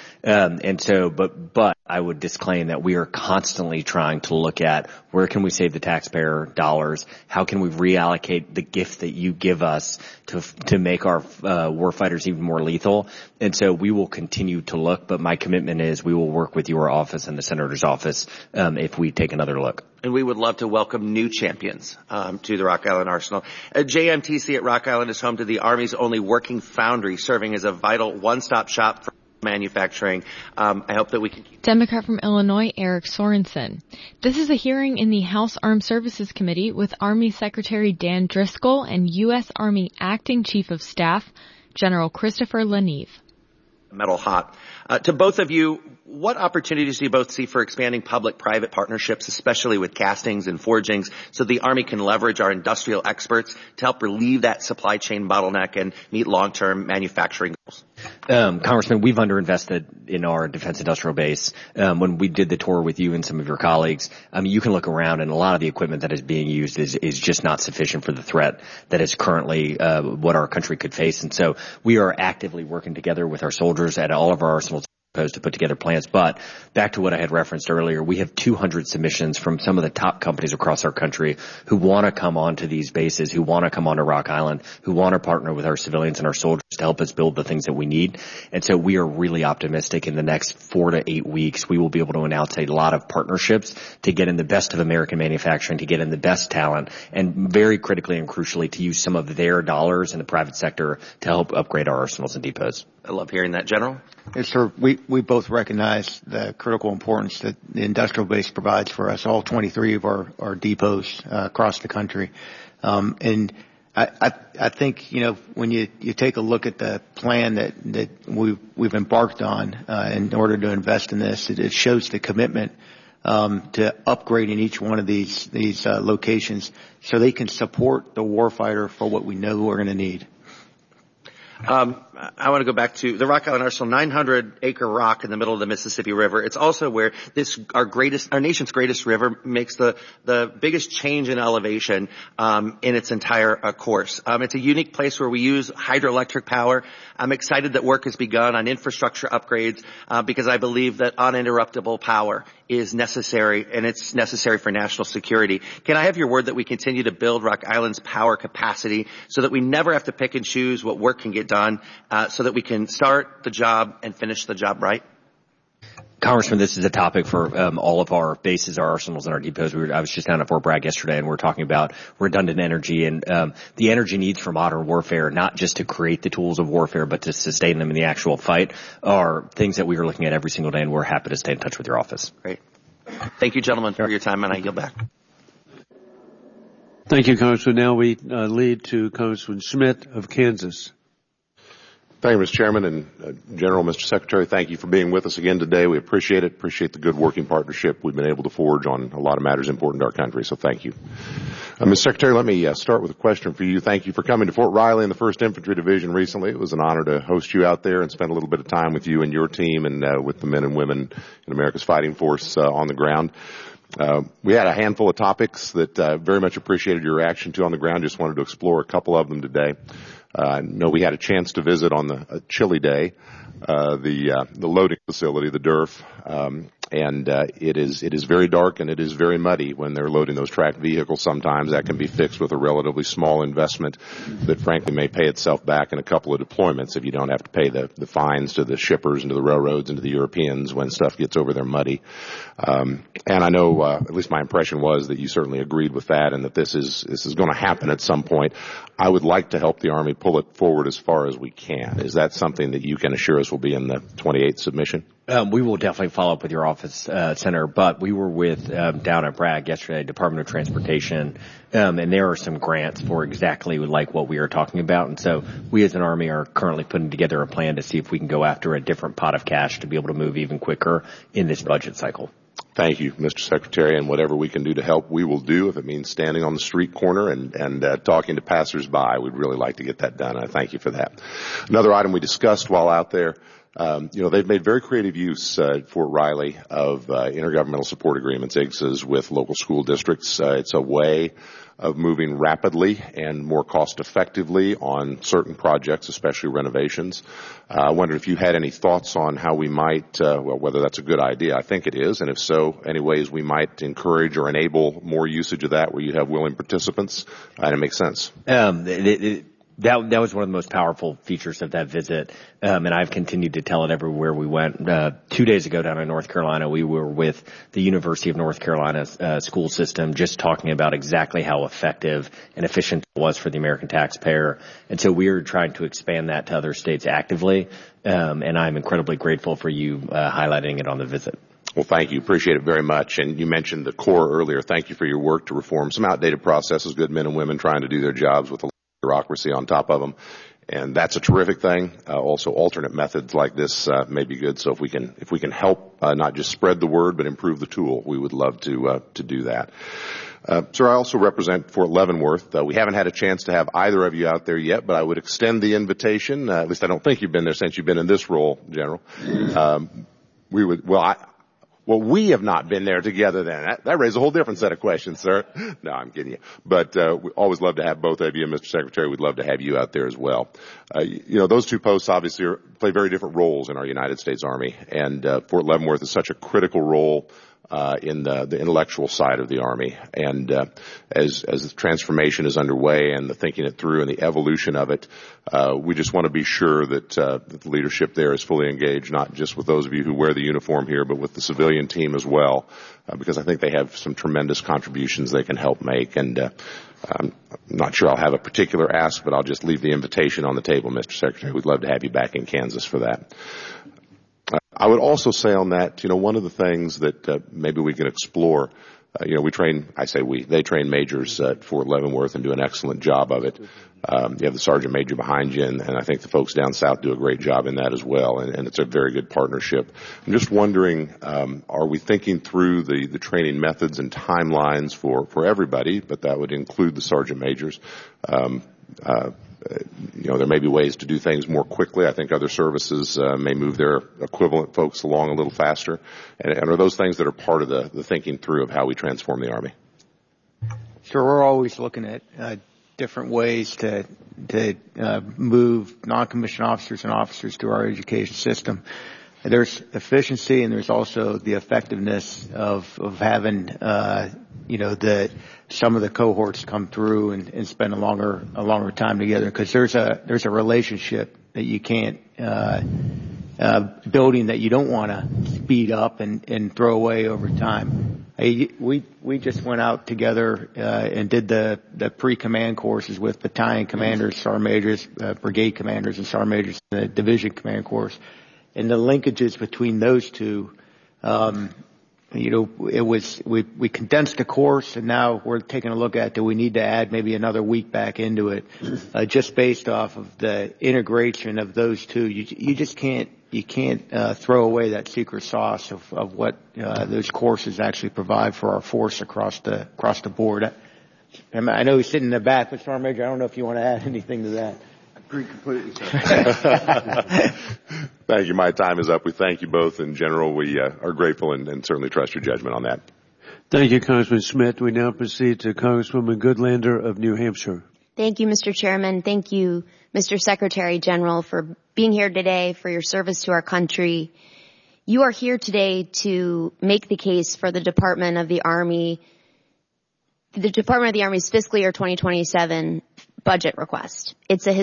But I would disclaim that we are constantly trying to look at where can we save the taxpayer dollars? How can we reallocate the gift that you give us to make our warfighters even more lethal? And so we will continue to look, but my commitment is we will work with your office and the Senator's office if we take another look. And we would love to welcome new champions to the Rock Island Arsenal. JMTC at Rock Island is home to the Army's only working foundry, serving as a vital one-stop shop for manufacturing. I hope that we can keep. Democrat from Illinois, Eric Sorensen. This is a hearing in the House Armed Services Committee with Army Secretary Dan Driscoll and U.S. Army Acting Chief of Staff, General Christopher LaNeve. Metal hot. To both of you, what opportunities do you both see for expanding public-private partnerships, especially with castings and forgings, so the Army can leverage our industrial experts to help relieve that supply chain bottleneck and meet long-term manufacturing goals? Congressman, we've underinvested in our defense industrial base. When we did the tour with you and some of your colleagues, you can look around and a lot of the equipment that is being used is just not sufficient for the threat that is currently what our country could face. And so we are actively working together with our soldiers at all of our arsenals to put together plans. But back to what I had referenced earlier, we have 200 submissions from some of the top companies across our country who want to come onto these bases, who want to come onto Rock Island, who want to partner with our civilians and our soldiers to help us build the things that we need. And so we are really optimistic in the next 4 to 8 weeks, we will be able to announce a lot of partnerships to get in the best of American manufacturing, to get in the best talent, and very critically and crucially to use some of their dollars in the private sector to help upgrade our arsenals and depots. I love hearing that, General. Yes, sir. We both recognize the critical importance that the industrial base provides for us, all 23 of our depots across the country. And I think, when you take a look at the plan that we've embarked on in order to invest in this, it shows the commitment to upgrading each one of these locations so they can support the warfighter for what we know we're going to need. I want to go back to the Rock Island Arsenal, 900-acre rock in the middle of the Mississippi River. It's also where our nation's greatest river makes the biggest change in elevation in its entire course. It's a unique place where we use hydroelectric power. I'm excited that work has begun on infrastructure upgrades because I believe that uninterruptible power is necessary, and it's necessary for national security. Can I have your word that we continue to build Rock Island's power capacity so that we never have to pick and choose what work can get done, so that we can start the job and finish the job right? Congressman, this is a topic for all of our bases, our arsenals, and our depots. I was just down at Fort Bragg yesterday, and we're talking about redundant energy and the energy needs for modern warfare, not just to create the tools of warfare, but to sustain them in the actual fight, are things that we are looking at every single day, and we're happy to stay in touch with your office. Great. Thank you, gentlemen, for your time, and I yield back. Thank you, Congressman. Now we lead to Congressman Schmidt of Kansas. Thank you, Mr. Chairman, and General, Mr. Secretary, thank you for being with us again today. We appreciate it. Appreciate the good working partnership we've been able to forge on a lot of matters important to our country, so thank you. Mr. Secretary, let me start with a question for you. Thank you for coming to Fort Riley in the 1st Infantry Division recently. It was an honor to host you out there and spend a little bit of time with you and your team and with the men and women in America's fighting force on the ground. We had a handful of topics that very much appreciated your reaction to on the ground. Just wanted to explore a couple of them today. I know we had a chance to visit on a chilly day the loading facility, the DERF, and it is very dark and it is very muddy when they're loading those tracked vehicles. Sometimes that can be fixed with a relatively small investment that frankly may pay itself back in a couple of deployments if you don't have to pay the fines to the shippers and to the railroads and to the Europeans when stuff gets over there muddy. And I know, at least my impression was that you certainly agreed with that and that this is going to happen at some point. I would like to help the Army pull it forward as far as we can. Is that something that you can assure us will be in the 28th submission? We will definitely follow up with your office, Senator, but we were with, down at Bragg yesterday, Department of Transportation, and there are some grants for exactly like what we are talking about. And so we as an Army are currently putting together a plan to see if we can go after a different pot of cash to be able to move even quicker in this budget cycle. Thank you, Mr. Secretary, and whatever we can do to help, we will do. If it means standing on the street corner and talking to passersby, we'd really like to get that done. I thank you for that. Another item we discussed while out there, they've made very creative use at Fort Riley of intergovernmental support agreements, IGSAs, with local school districts. It's a way of moving rapidly and more cost effectively on certain projects, especially renovations. I wondered if you had any thoughts on how we might, whether that's a good idea. I think it is, and if so, any ways we might encourage or enable more usage of that where you have willing participants, and it makes sense. That was one of the most powerful features of that visit, and I've continued to tell it everywhere we went. 2 days ago down in North Carolina, we were with the University of North Carolina's school system, just talking about exactly how effective and efficient it was for the American taxpayer. And so we are trying to expand that to other states actively, and I'm incredibly grateful for you highlighting it on the visit. Well, thank you. Appreciate it very much. And you mentioned the Corps earlier. Thank you for your work to reform some outdated processes, good men and women trying to do their jobs with a bureaucracy on top of them, and that's a terrific thing. Also, alternate methods like this may be good. So if we can help not just spread the word but improve the tool, we would love to do that. Sir, I also represent Fort Leavenworth. We haven't had a chance to have either of you out there yet, but I would extend the invitation. At least I don't think you've been there since you've been in this role, General. We have not been there together then. That raises a whole different set of questions, sir. No, I'm kidding you. But we always love to have both of you, and Mr. Secretary, we'd love to have you out there as well. Those two posts obviously play very different roles in our United States Army, and Fort Leavenworth is such a critical role in the intellectual side of the Army. And as the transformation is underway and the thinking it through and the evolution of it, we just want to be sure that the leadership there is fully engaged, not just with those of you who wear the uniform here, but with the civilian team as well, because I think they have some tremendous contributions they can help make. And I'm not sure I'll have a particular ask, but I'll just leave the invitation on the table, Mr. Secretary. We'd love to have you back in Kansas for that. I would also say on that, one of the things that maybe we can explore, they train majors at Fort Leavenworth and do an excellent job of it. You have the sergeant major behind you, and I think the folks down south do a great job in that as well, and it's a very good partnership. I'm just wondering, are we thinking through the training methods and timelines for everybody, but that would include the sergeant majors? There may be ways to do things more quickly. I think other services may move their equivalent folks along a little faster. And are those things that are part of the thinking through of how we transform the Army? Sure, we're always looking at different ways to move non-commissioned officers and officers through our education system. There's efficiency and there's also the effectiveness of having some of the cohorts come through and spend a longer time together, because there's a relationship that you can't building that you don't want to speed up and throw away over time. We just went out together and did the pre-command courses with battalion commanders, sergeant majors, brigade commanders, and sergeant majors in the division command course. And the linkages between those two we condensed the course, and now we're taking a look at, do we need to add maybe another week back into it, just based off of the integration of those two. You just can't throw away that secret sauce of what those courses actually provide for our force across the board. I know he's sitting in the back, but Sergeant Major, I don't know if you want to add anything to that. Agree completely, sir. Thank you. My time is up. We thank you both. In general, we are grateful and certainly trust your judgment on that. Thank you, Congressman Smith. We now proceed to Congresswoman Goodlander of New Hampshire. Thank you, Mr. Chairman. Thank you, Mr. Secretary General, for being here today, for your service to our country. You are here today to make the case for the Department of the Army's fiscal year 2027 budget request. It's a